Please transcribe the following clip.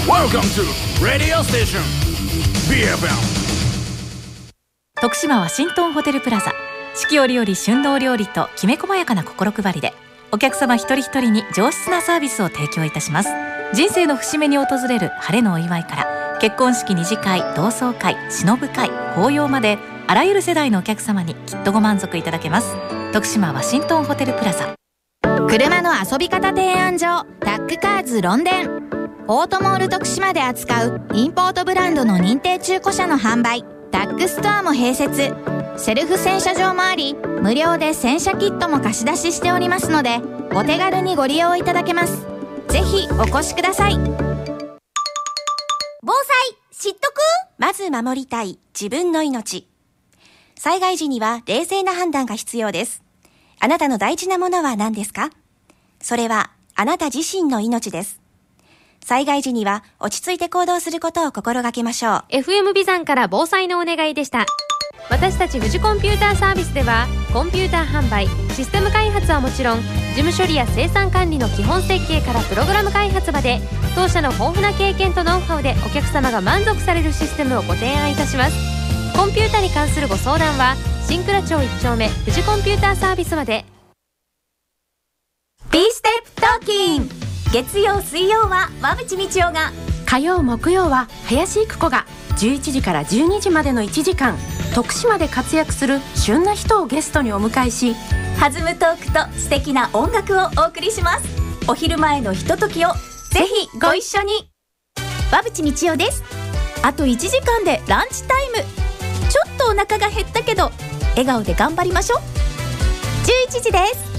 Welcome to Radio Station BFM。 徳島ワシントンホテルプラザ、四季折々旬のお料理ときめ細やかな心配りでお客様一人一人に上質なサービスを提供いたします。人生の節目に訪れる晴れのお祝いから結婚式、二次会、同窓会、偲ぶ会、法要まであらゆる世代のお客様にきっとご満足いただけます。徳島ワシントンホテルプラザ。 車の遊び方提案所タックカーズロンデン。オートモール徳島で扱うインポートブランドの認定中古車の販売、タックストアも併設。セルフ洗車場もあり、無料で洗車キットも貸し出ししておりますので、お手軽にご利用いただけます。ぜひお越しください。 防災知っとく？まず守りたい自分の命。災害時には冷静な判断が必要です。あなたの大事なものは何ですか？それはあなた自身の命です。災害時には落ち着いて行動することを心がけましょう。 FM ビザンから防災のお願いでした。私たち富士コンピューターサービスではコンピューター販売、システム開発はもちろん、事務処理や生産管理の基本設計からプログラム開発まで、当社の豊富な経験とノウハウでお客様が満足されるシステムをご提案いたします。コンピュータに関するご相談は新倉町1丁目富士コンピューターサービスまで。 B ステップトーキン。月曜水曜は馬淵道夫が、 火曜木曜は林育子が11時から12時までの1時間、徳島で活躍する旬な人をゲストにお迎えし、 弾むトークと素敵な音楽をお送りします。お昼前のひとときをぜひご一緒に。馬淵道夫です。あと1時間でランチタイム。ちょっとお腹が減ったけど笑顔で頑張りましょう。11時です。